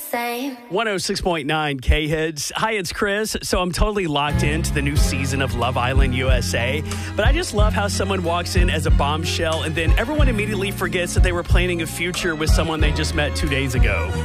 same. 106.9 K-Hits. Hi, it's Chris. So I'm totally locked into the new season of Love Island USA. But I just love how someone walks in as a bombshell and then everyone immediately forgets that they were planning a future with someone they just met 2 days ago.